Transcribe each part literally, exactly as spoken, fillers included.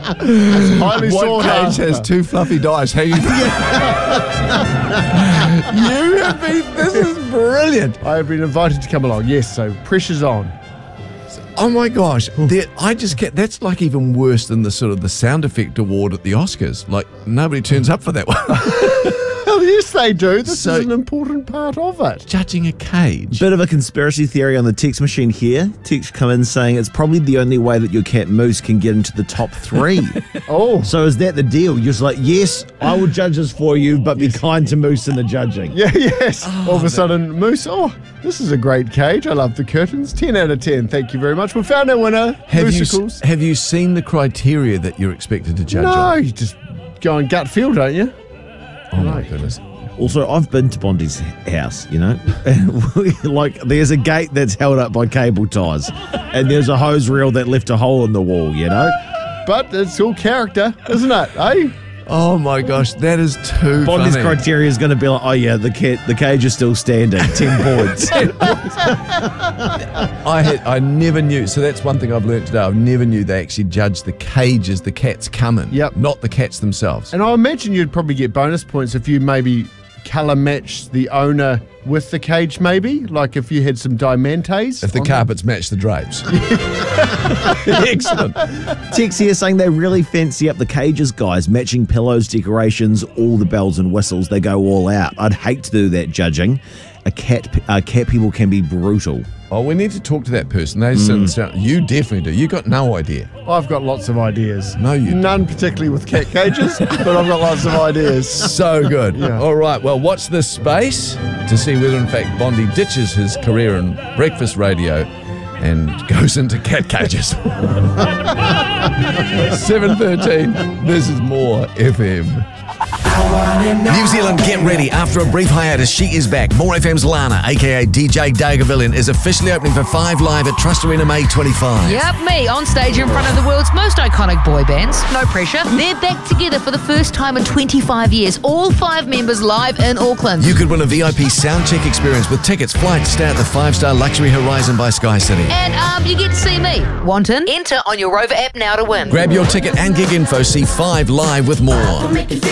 highly What sought cage after. has two fluffy dice hanging? You have been. This is brilliant. I have been invited to come along. Yes, so pressure's on. Oh my gosh! There, I just get that's like even worse than the sort of the sound effect award at the Oscars. Like nobody turns up for that one. Well, yes, they do. This So- is an important part of it. Judging a cage. Bit of a conspiracy theory on the text machine here. Text come in saying it's probably the only way that your cat Moose can get into the top three. Oh, So is that the deal? You're just like, yes, I will judge this for you, but be kind to Moose in the judging. yeah, yes. All of a sudden, Moose, oh, this is a great cage. I love the curtains. ten out of ten. Thank you very much. We found our winner. have you Moosicles. have you seen the criteria that you're expected to judge No, on? you just go on gut feel, don't you? Oh my Right. goodness! Also, I've been to Bondi's house, you know, and like there's a gate that's held up by cable ties, and there's a hose reel that left a hole in the wall, you know. But it's all character, isn't it? Eh? Oh my gosh, that is too Bondi's funny. criteria is going to be like, oh yeah, the cat, the cage is still standing, ten points. I had, I never knew. So that's one thing I've learned today. I never knew they actually judge the cages the cats come in. Yep. Not the cats themselves. And I imagine you'd probably get bonus points if you maybe colour match the owner with the cage, maybe? Like if you had some diamantes. If the on carpets match the drapes. Excellent. Tex here saying they really fancy up the cages, guys. Matching pillows, decorations, all the bells and whistles. They go all out. I'd hate to do that judging. A cat, uh, cat people can be brutal. Oh, we need to talk to that person. They sit and sound, you definitely do. You got no idea. I've got lots of ideas. No, you None particularly with cat cages, but I've got lots of ideas. So good. Yeah. All right, well, watch this space to see whether, in fact, Bondi ditches his career in breakfast radio and goes into cat cages. seven thirteen, this is More F M. New Zealand, get ready. After a brief hiatus, she is back. More F M's Lana, aka D J Dagavillian, is officially opening for Five Live at Trust Arena May twenty-five. Yep, me on stage in front of the world's most iconic boy bands. No pressure. They're back together for the first time in twenty-five years. All five members live in Auckland. You could win a V I P sound check experience with tickets, flights, stay at the five-star Luxury Horizon by Sky City. And um, you get to see me. Want in? Enter on your Rover app now to win. Grab your ticket and gig info. See Five Live with more.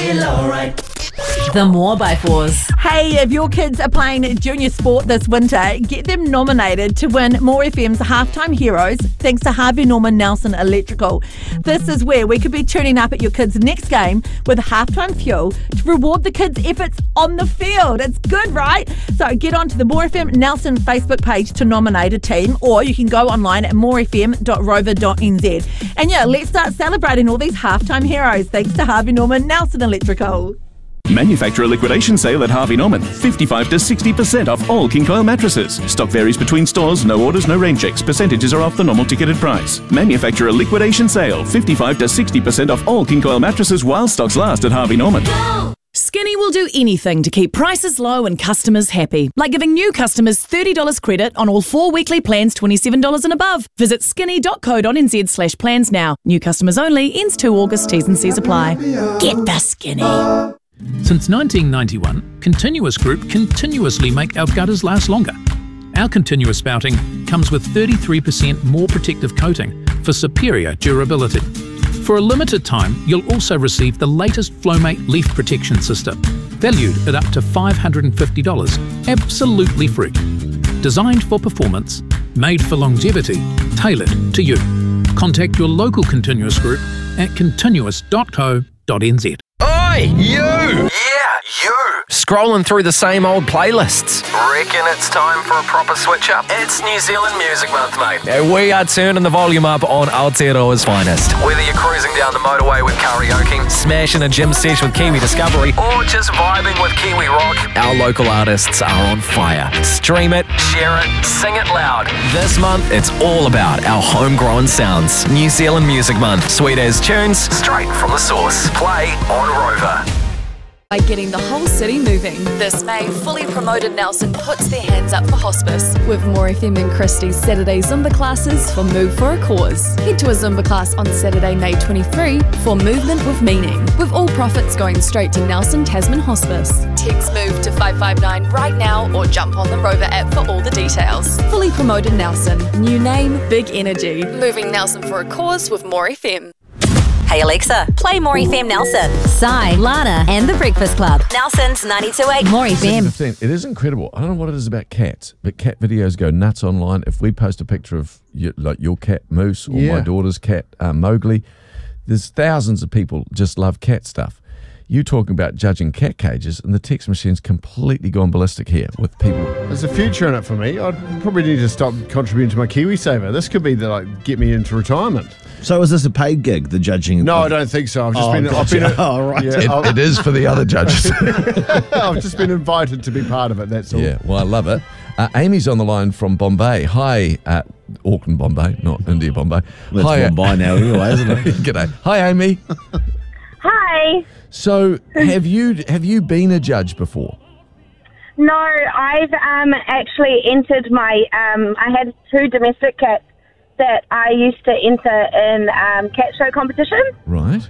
The More by Fours. Hey, if your kids are playing junior sport this winter, get them nominated to win More F M's Halftime Heroes thanks to Harvey Norman Nelson Electrical. This is where we could be tuning up at your kids' next game with halftime fuel to reward the kids' efforts on the field. It's good, right? So get onto the More F M Nelson Facebook page to nominate a team, or you can go online at more f m dot rover dot n z. And yeah, let's start celebrating all these halftime heroes thanks to Harvey Norman Nelson Electrical. Manufacturer liquidation sale at Harvey Norman. fifty-five to sixty percent off all King Coil mattresses. Stock varies between stores. No orders, no rain checks. Percentages are off the normal ticketed price. Manufacturer liquidation sale. fifty-five to sixty percent off all King Coil mattresses while stocks last at Harvey Norman. Skinny will do anything to keep prices low and customers happy, like giving new customers thirty dollars credit on all four weekly plans twenty-seven dollars and above. Visit skinny dot co dot n z slash plans now. New customers only. Ends two August. T's and C's apply. Get the Skinny. Since nineteen ninety-one, Continuous Group continuously make our gutters last longer. Our continuous spouting comes with thirty-three percent more protective coating for superior durability. For a limited time, you'll also receive the latest Flowmate leaf protection system, valued at up to five hundred fifty dollars, absolutely free. Designed for performance, made for longevity, tailored to you. Contact your local Continuous Group at continuous dot co dot n z. Oi, you! Yeah, you! Scrolling through the same old playlists. Reckon it's time for a proper switch up? It's New Zealand Music Month, mate. And we are turning the volume up on Aotearoa's finest. Whether you're cruising down the motorway with karaoke, smashing a gym sesh with Kiwi Discovery, or just vibing with Kiwi Rock, our local artists are on fire. Stream it, share it, sing it loud. This month, it's all about our homegrown sounds. New Zealand Music Month. Sweet as tunes, straight from the source. Play on Rover. By getting the whole city moving. This May, fully promoted Nelson puts their hands up for hospice with More F M and Christie's Saturday Zumba classes for Move for a Cause. Head to a Zumba class on Saturday, May twenty-third for Movement with Meaning, with all profits going straight to Nelson Tasman Hospice. Text MOVE to five five nine right now or jump on the Rover app for all the details. Fully promoted Nelson. New name, big energy. Moving Nelson for a Cause with More F M. Hey Alexa, play More F M Nelson. Sai, Lana, and The Breakfast Club. Nelson's ninety-two point eight More F M. fifteen. It is incredible. I don't know what it is about cats, but cat videos go nuts online. If we post a picture of your, like your cat Moose or Yeah. my daughter's cat uh, Mowgli, there's thousands of people just love cat stuff. You talking about judging cat cages, and the text machine's completely gone ballistic here with people. There's a future in it for me. I'd probably need to stop contributing to my KiwiSaver. This could be the like get me into retirement. So is this a paid gig, the judging? No, of- I don't think so. I've just Oh, been. I've gotcha. been. Oh, right. Yeah, It, I've, it is for the other judges. I've just been invited to be part of it. That's all. Yeah, well, I love it. Uh, Amy's on the line from Bombay. Hi, uh, Auckland, Bombay, not India, Bombay. Well, Hi, it's Bombay now anyway, isn't it? G'day. Hi, Amy. Hi. So, have you have you been a judge before? No, I've um, actually entered my. Um, I had two domestic cats that I used to enter in um, cat show competitions, Right.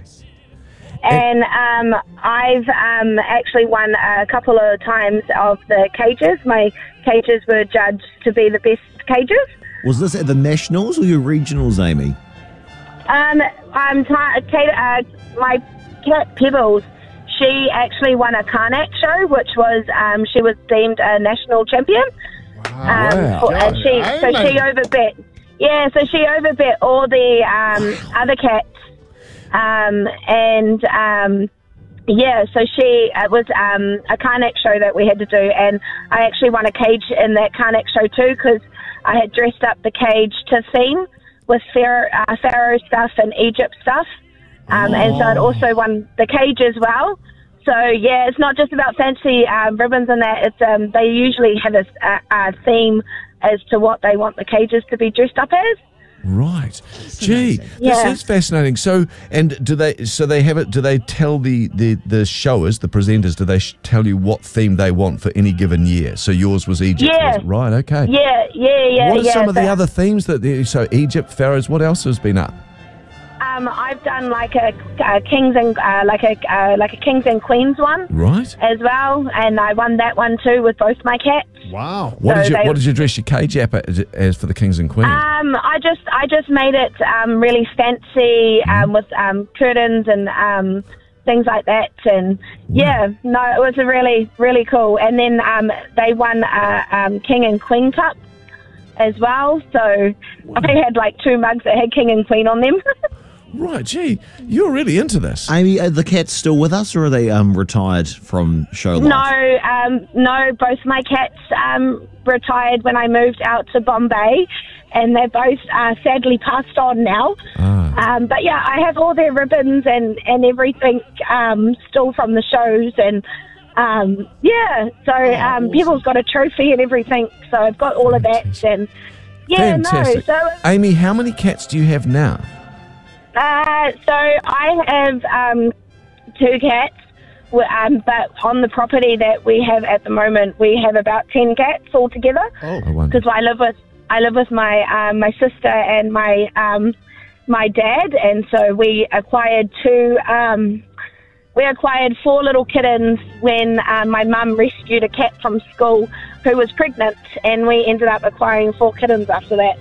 and um, I've um, actually won a couple of times of the cages. My cages were judged to be the best cages. Was this at the nationals or your regionals, Amy? Um, I'm t- Kate, uh, my cat Pebbles. She actually won a Karnak show, which was um, she was deemed a national champion. Um, Wow. for- and she so she overbet. Yeah, so she overbet all the um, other cats, um, and um, yeah, so she it was um, a Karnak show that we had to do, and I actually won a cage in that Karnak show too because I had dressed up the cage to theme with Pharaoh, uh, Pharaoh stuff and Egypt stuff. Um, And so it also won the cage as well. So yeah, it's not just about fancy um, ribbons and that. It's um, they usually have a, a, a theme as to what they want the cages to be dressed up as. Right. Gee, Yeah. this is fascinating. So, and do they? So they have it. Do they tell the the the showers, the presenters? Do they sh- tell you what theme they want for any given year? So yours was Egypt. Yeah. Was it? Right. Okay. Yeah, yeah, yeah. What are yeah. some of the So, other themes that? They, so Egypt, pharaohs. What else has been up? Um, I've done like a, a kings and uh, like a uh, like a kings and queens one Right. as well, and I won that one too with both my cats. Wow. What So did you they- What did you dress your cage up as, as for the kings and queens? Um, I just I just made it um, really fancy um, with um, curtains and um, things like that, and yeah, no, it was a really really cool. And then um, they won a um, king and queen cup as well. So I had like two mugs that had king and queen on them. Right. Gee, you're really into this. Amy, are the cats still with us or are they um, retired from show life? No, um, no, both my cats um, retired when I moved out to Bombay, and they're both uh, sadly passed on now. Ah. Um, but yeah, I have all their ribbons and, and everything um, still from the shows, and um, yeah, so um, Pebbles got a trophy and everything, so I've got all of that, and yeah, Fantastic. no, so Amy, how many cats do you have now? Uh, so I have um, two cats, w- um, but on the property that we have at the moment, we have about ten cats altogether. Oh, I wonder. Because I live with I live with my um, my sister and my um, my dad, and so we acquired two. Um, we acquired four little kittens when uh, my mum rescued a cat from school who was pregnant, and we ended up acquiring four kittens after that.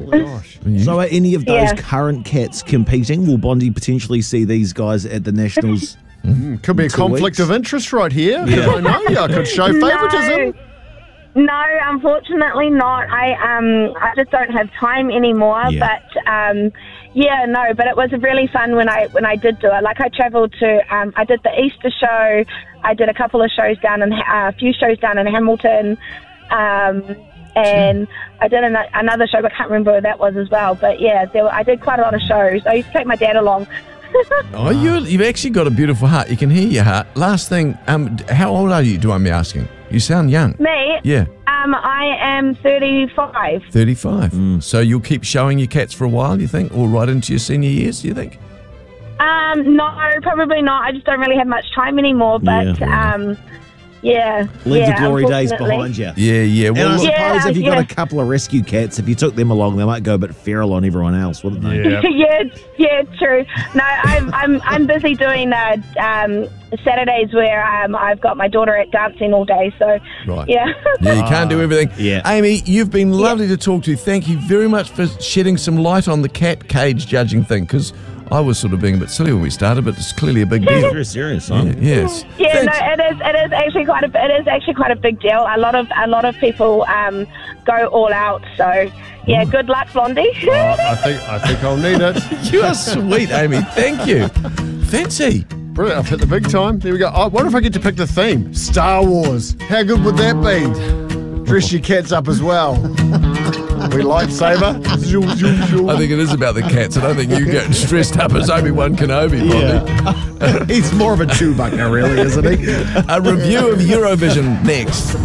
So are any of those Yeah. current cats competing? Will Bondi potentially see these guys at the nationals? Mm, could be a Two conflict weeks. of interest right here. Yeah. I know you. I could show favouritism. No, no, unfortunately not. I um I just don't have time anymore. Yeah. But um yeah, no. But it was really fun when I when I did do it. Like I travelled to um I did the Easter show. I did a couple of shows down in uh, a few shows down in Hamilton. Um. And I did an- another show, but I can't remember where that was as well. But yeah, there were, I did quite a lot of shows. I used to take my dad along. Oh, you you've actually got a beautiful heart. You can hear your heart. Last thing, um, d- how old are you? Do I me asking? You sound young. Me? Yeah, Um, I am thirty-five. thirty-five. So you'll keep showing your cats for a while, you think, or right into your senior years? Do you think? Um, no, probably not. I just don't really have much time anymore. But Yeah. um, yeah, Leave yeah, the glory days unfortunately. behind you. Yeah, yeah. And I Well, suppose Yeah, if you yeah. got a couple of rescue cats, if you took them along, they might go a bit feral on everyone else, wouldn't they? yeah, yeah, true. No, I'm I'm I'm busy doing uh, um, Saturdays where um, I've got my daughter at dancing all day. So Right. yeah. yeah, you can't do everything. Yeah. Amy, you've been lovely to talk to. Thank you very much for shedding some light on the cat cage judging thing, because I was sort of being a bit silly when we started, but it's clearly a big deal. Very serious, huh? Yeah, yes. Yeah, Thanks. no, it is. It is actually quite a. It is actually quite a big deal. A lot of a lot of people um, go all out. So yeah, good luck, Blondie. Oh, I think I think I'll need it. You are sweet, Amy. Thank you. Fancy. Brilliant. I've hit the big time. There we go. I wonder if I get to pick the theme. Star Wars. How good would that be? Dress your cats up as well. We lightsaber. Zoom, zoom, zoom. I think it is about the cats. I don't think you get dressed up as Obi-Wan Kenobi, Blondie. He's more of a Chewbacca, really, isn't he? A review of Eurovision next.